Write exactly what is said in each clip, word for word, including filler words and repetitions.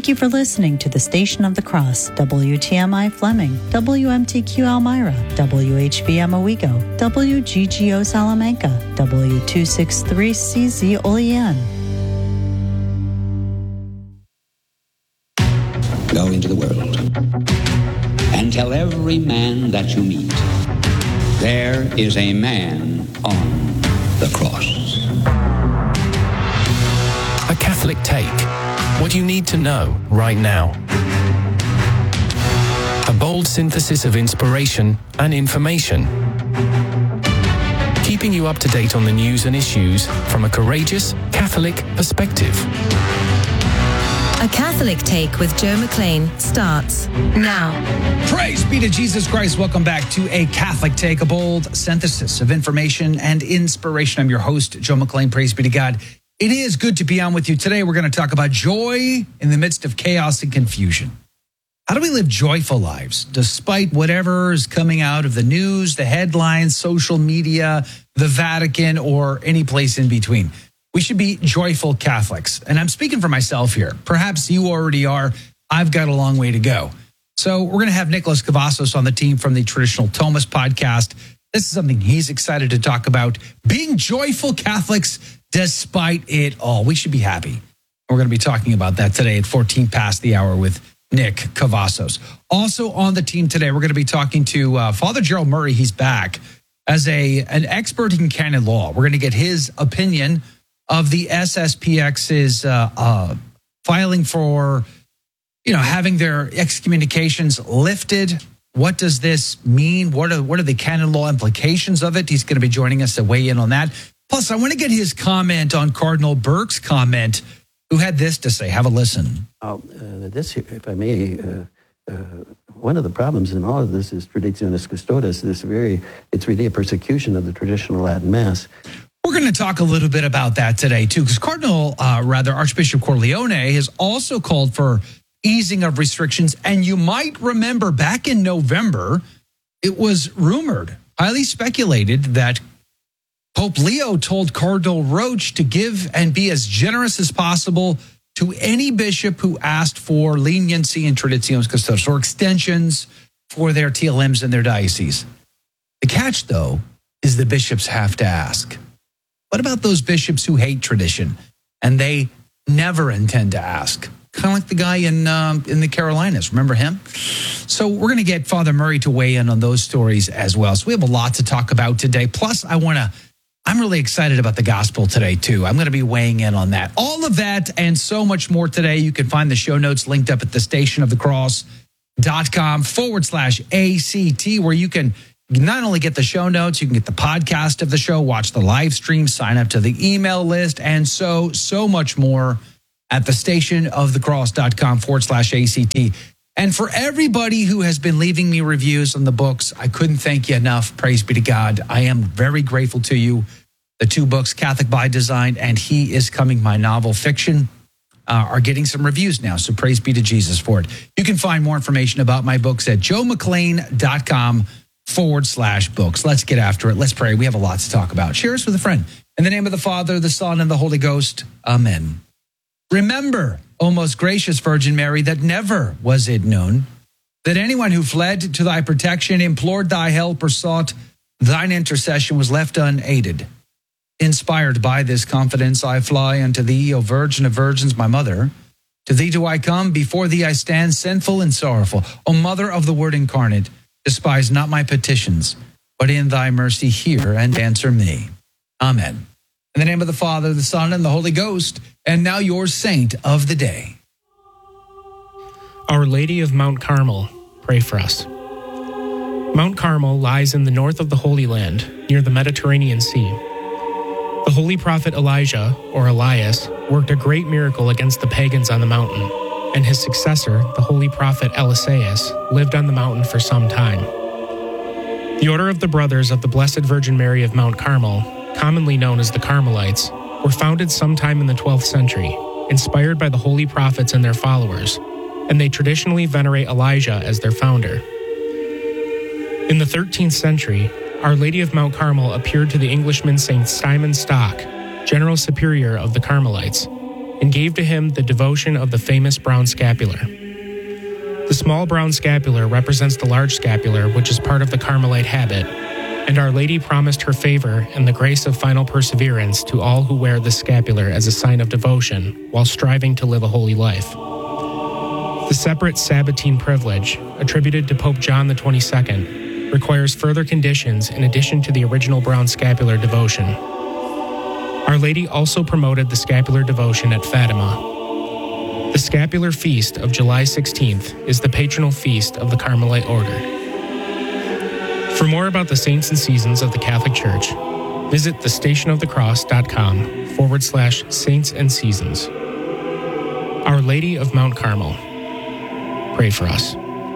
Thank you for listening to the Station of the Cross, W T M I Fleming, W M T Q Elmira, W H B M Owego, W G G O Salamanca, W two sixty-three C Z Olean. Go into the world and tell every man that you meet, there is a man on the cross. A Catholic Take. What you need to know right now. A bold synthesis of inspiration and information. Keeping you up to date on the news and issues from a courageous Catholic perspective. A Catholic Take with Joe McLean starts now. Praise be to Jesus Christ. Welcome back to A Catholic Take, a bold synthesis of information and inspiration. I'm your host, Joe McLean. Praise be to God. It is good to be on with you. Today, we're going to talk about joy in the midst of chaos and confusion. How do we live joyful lives despite whatever is coming out of the news, the headlines, social media, the Vatican, or any place in between? We should be joyful Catholics. And I'm speaking for myself here. Perhaps you already are. I've got a long way to go. So we're going to have Nicholas Cavazos on the team from the Traditional Thomas podcast. This is something he's excited to talk about. Being joyful Catholics despite it all. We should be happy. We're going to be talking about that today at fourteen past the hour with Nick Cavazos. Also on the team today, we're going to be talking to uh, Father Gerald Murray. He's back as a an expert in canon law. We're going to get his opinion of the S S P X's uh, uh, filing for, you know, having their excommunications lifted. What does this mean? What are what are the canon law implications of it? He's going to be joining us to weigh in on that. Plus, I want to get his comment on Cardinal Burke's comment, who had this to say. Have a listen. Uh, this, if I may, uh, uh, one of the problems in all of this is Traditionis Custodes. This very, it's really a persecution of the traditional Latin Mass. We're going to talk a little bit about that today, too, because Cardinal, uh, rather, Archbishop Corleone has also called for easing of restrictions. And you might remember back in November, it was rumored, highly speculated, that Pope Leo told Cardinal Roche to give and be as generous as possible to any bishop who asked for leniency in Traditionis Custodes or extensions for their T L Ms in their diocese. The catch, though, is the bishops have to ask. What about those bishops who hate tradition and they never intend to ask? Kind of like the guy in um, in the Carolinas. Remember him? So we're going to get Father Murray to weigh in on those stories as well. So we have a lot to talk about today. Plus, I want to, I'm really excited about the gospel today, too. I'm going to be weighing in on that. All of that and so much more today. You can find the show notes linked up at the stationofthecross.com forward slash ACT, where you can not only get the show notes, you can get the podcast of the show, watch the live stream, sign up to the email list, and so, so much more at the stationofthecross.com forward slash ACT. And for everybody who has been leaving me reviews on the books, I couldn't thank you enough. Praise be to God. I am very grateful to you. The two books, Catholic by Design and He is Coming, my novel fiction, uh, are getting some reviews now. So praise be to Jesus for it. You can find more information about my books at joemclean.com forward slash books. Let's get after it. Let's pray. We have a lot to talk about. Share us with a friend. In the name of the Father, the Son, and the Holy Ghost. Amen. Remember, O most gracious Virgin Mary, that never was it known that anyone who fled to thy protection, implored thy help, or sought thine intercession was left unaided. Inspired by this confidence, I fly unto thee, O Virgin of Virgins, my mother. To thee do I come, before thee I stand, sinful and sorrowful. O Mother of the Word incarnate, despise not my petitions, but in thy mercy hear and answer me. Amen. In the name of the Father, the Son, and the Holy Ghost, and now your saint of the day. Our Lady of Mount Carmel, pray for us. Mount Carmel lies in the north of the Holy Land, near the Mediterranean Sea. The holy prophet Elijah, or Elias, worked a great miracle against the pagans on the mountain, and his successor, the holy prophet Eliseus, lived on the mountain for some time. The Order of the Brothers of the Blessed Virgin Mary of Mount Carmel, commonly known as the Carmelites, were founded sometime in the twelfth century, inspired by the holy prophets and their followers, and they traditionally venerate Elijah as their founder. In the thirteenth century, Our Lady of Mount Carmel appeared to the Englishman Saint Simon Stock, General Superior of the Carmelites, and gave to him the devotion of the famous brown scapular. The small brown scapular represents the large scapular, which is part of the Carmelite habit, and Our Lady promised her favor and the grace of final perseverance to all who wear the scapular as a sign of devotion while striving to live a holy life. The separate Sabbatine privilege, attributed to Pope John the twenty-second, requires further conditions in addition to the original brown scapular devotion. Our Lady also promoted the scapular devotion at Fatima. The scapular feast of July sixteenth is the patronal feast of the Carmelite order. For more about the saints and seasons of the Catholic Church, visit thestationofthecross.com forward slash saints and seasons. Our Lady of Mount Carmel, pray for us.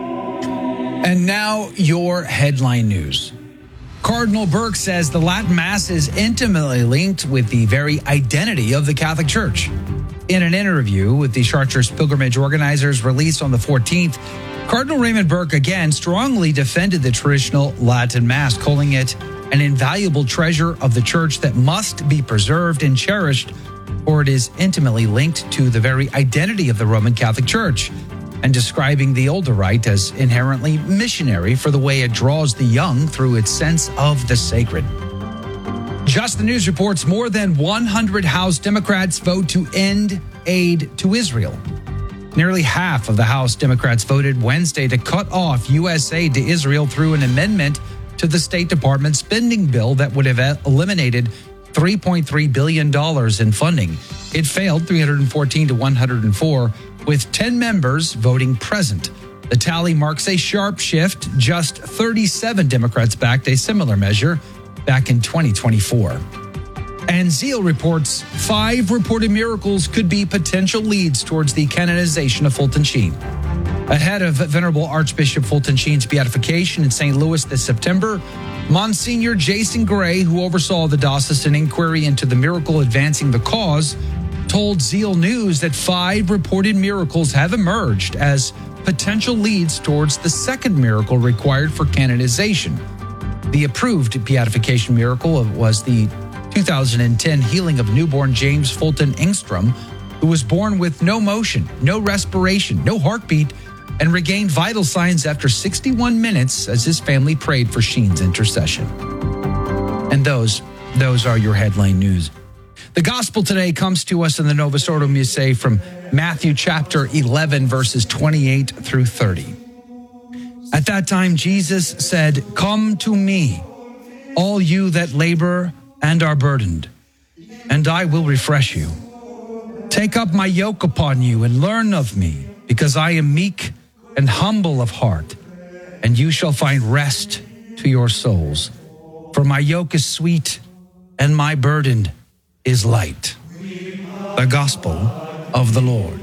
And now your headline news. Cardinal Burke says the Latin Mass is intimately linked with the very identity of the Catholic Church. In an interview with the Chartreuse Pilgrimage organizers released on the fourteenth, Cardinal Raymond Burke again strongly defended the traditional Latin Mass, calling it an invaluable treasure of the Church that must be preserved and cherished, for it is intimately linked to the very identity of the Roman Catholic Church, and describing the older rite as inherently missionary for the way it draws the young through its sense of the sacred. Just the News reports more than one hundred House Democrats vote to end aid to Israel. Nearly half of the House Democrats voted Wednesday to cut off U S aid to Israel through an amendment to the State Department spending bill that would have eliminated three point three billion dollars in funding. It failed three hundred fourteen to one hundred four, with ten members voting present. The tally marks a sharp shift. Just thirty-seven Democrats backed a similar measure back in twenty twenty-four. And Zeal reports five reported miracles could be potential leads towards the canonization of Fulton Sheen. Ahead of Venerable Archbishop Fulton Sheen's beatification in Saint Louis this September, Monsignor Jason Gray, who oversaw the diocesan inquiry into the miracle advancing the cause, told Zeal News that five reported miracles have emerged as potential leads towards the second miracle required for canonization. The approved beatification miracle was the two thousand ten healing of newborn James Fulton Engstrom, who was born with no motion, no respiration, no heartbeat, and regained vital signs after sixty-one minutes as his family prayed for Sheen's intercession. And those, those are your headline news. The gospel today comes to us in the Novus Ordo Missae from Matthew chapter eleven, verses twenty-eight through thirty. At that time, Jesus said, "Come to me, all you that labor and are burdened, and I will refresh you. Take up my yoke upon you and learn of me, because I am meek and humble of heart, and you shall find rest to your souls. For my yoke is sweet and my burden is light." The gospel of the Lord.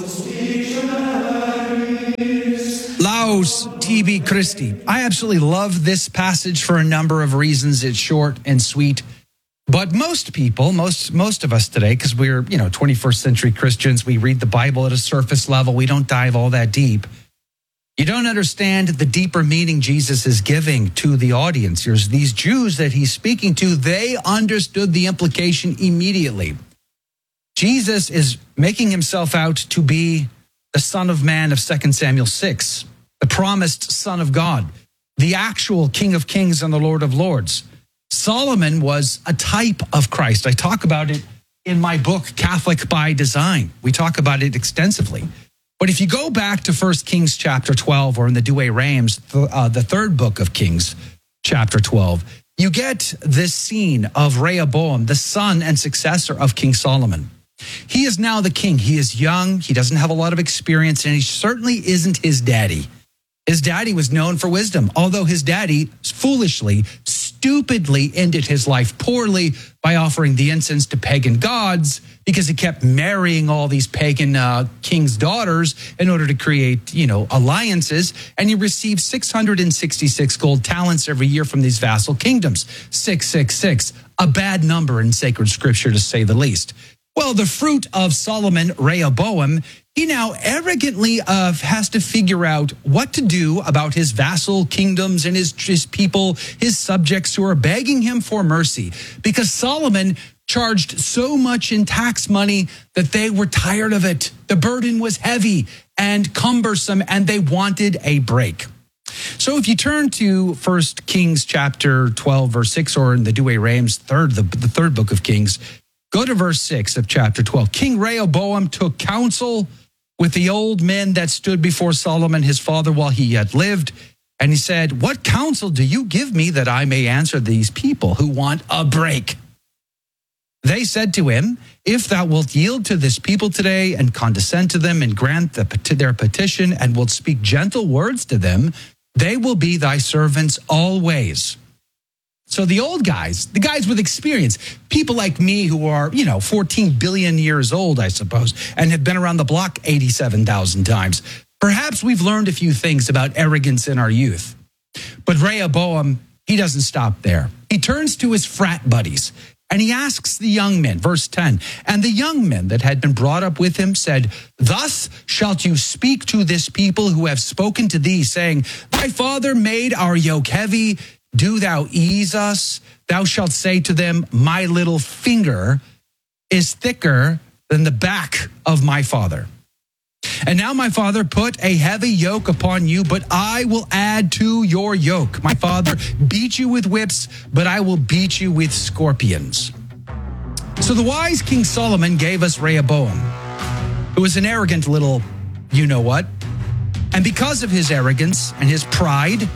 Laus tibi Christi. I absolutely love this passage for a number of reasons. It's short and sweet. But most people, most most of us today, because we're, you know, twenty-first century Christians, we read the Bible at a surface level. We don't dive all that deep. You don't understand the deeper meaning Jesus is giving to the audience. There's these Jews that he's speaking to. They understood the implication immediately. Jesus is making himself out to be the Son of Man of Second Samuel six, the promised Son of God, the actual King of Kings and the Lord of Lords. Solomon was a type of Christ. I talk about it in my book, Catholic by Design. We talk about it extensively. But if you go back to First Kings chapter twelve, or in the Douay Rheims, uh, the third book of Kings, chapter twelve, you get this scene of Rehoboam, the son and successor of King Solomon. He is now the king. He is young. He doesn't have a lot of experience, and he certainly isn't his daddy. His daddy was known for wisdom, although his daddy foolishly, stupidly ended his life poorly by offering the incense to pagan gods, because he kept marrying all these pagan uh, kings' daughters in order to create, you know, alliances. And he received six hundred sixty-six gold talents every year from these vassal kingdoms. six six six, a bad number in sacred scripture, to say the least. Well, the fruit of Solomon, Rehoboam, he now arrogantly uh, has to figure out what to do about his vassal kingdoms and his, his people, his subjects who are begging him for mercy, because Solomon charged so much in tax money that they were tired of it. The burden was heavy and cumbersome, and they wanted a break. So if you turn to First Kings chapter twelve, verse six, or in the Douay-Rheims, third, the, the third book of Kings, go to verse six of chapter twelve. King Rehoboam took counsel with the old men that stood before Solomon his father while he had lived, and he said, "What counsel do you give me that I may answer these people who want a break?" They said to him, "If thou wilt yield to this people today and condescend to them and grant the, their petition and wilt speak gentle words to them, they will be thy servants always." So the old guys, the guys with experience, people like me who are, you know, fourteen billion years old, I suppose, and have been around the block eighty-seven thousand times, perhaps we've learned a few things about arrogance in our youth. But Rehoboam, he doesn't stop there. He turns to his frat buddies and he asks the young men, verse ten, "And the young men that had been brought up with him said, Thus shalt you speak to this people who have spoken to thee, saying, Thy father made our yoke heavy. Do thou ease us? Thou shalt say to them, My little finger is thicker than the back of my father. And now my father put a heavy yoke upon you, but I will add to your yoke. My father beat you with whips, but I will beat you with scorpions." So the wise King Solomon gave us Rehoboam, who was an arrogant little you-know-what. And because of his arrogance and his pride,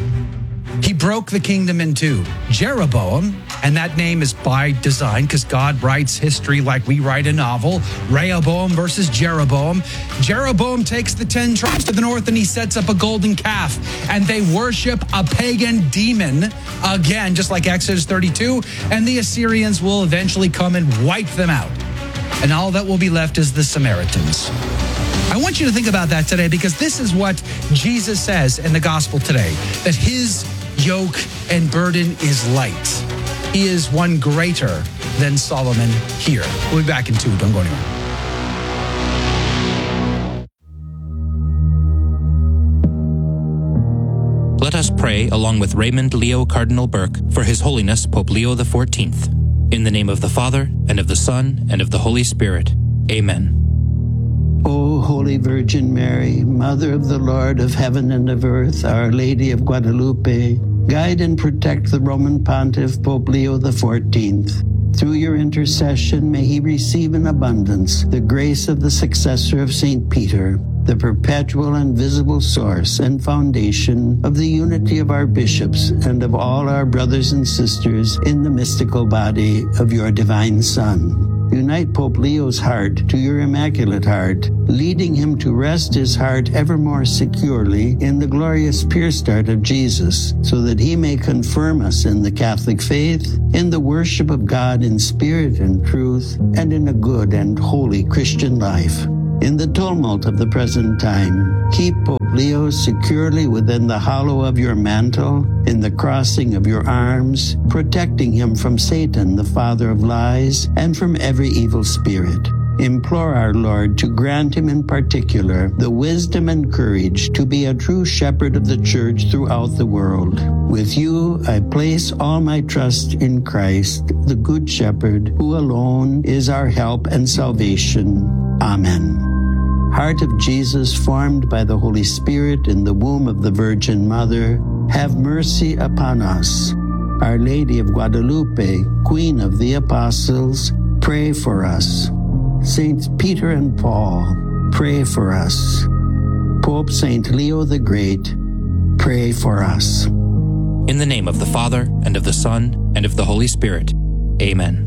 he broke the kingdom in two. Jeroboam, and that name is by design because God writes history like we write a novel. Rehoboam versus Jeroboam. Jeroboam takes the ten tribes to the north and he sets up a golden calf. And they worship a pagan demon, again, just like Exodus thirty-two. And the Assyrians will eventually come and wipe them out. And all that will be left is the Samaritans. I want you to think about that today because this is what Jesus says in the gospel today, that his yoke and burden is light. He is one greater than Solomon here. We'll be back in two. Don't go anywhere. Let us pray along with Raymond Leo Cardinal Burke for His Holiness Pope Leo the fourteenth. In the name of the Father, and of the Son, and of the Holy Spirit. Amen. O Holy Virgin Mary, Mother of the Lord of heaven and of earth, Our Lady of Guadalupe, guide and protect the Roman Pontiff Pope Leo the fourteenth. Through your intercession, may he receive in abundance the grace of the successor of Saint Peter, the perpetual and visible source and foundation of the unity of our bishops and of all our brothers and sisters in the mystical body of your divine Son. Unite Pope Leo's heart to your Immaculate Heart, leading him to rest his heart ever more securely in the glorious pure start of Jesus, so that he may confirm us in the Catholic faith, in the worship of God in spirit and truth, and in a good and holy Christian life. In the tumult of the present time, keep Pope Leo securely within the hollow of your mantle, in the crossing of your arms, protecting him from Satan, the father of lies, and from every evil spirit. Implore our Lord to grant him in particular the wisdom and courage to be a true shepherd of the church throughout the world. With you, I place all my trust in Christ, the Good Shepherd, who alone is our help and salvation. Amen. Heart of Jesus, formed by the Holy Spirit in the womb of the Virgin Mother, have mercy upon us. Our Lady of Guadalupe, Queen of the Apostles, pray for us. Saints Peter and Paul, pray for us. Pope Saint Leo the Great, pray for us. In the name of the Father, and of the Son, and of the Holy Spirit. Amen.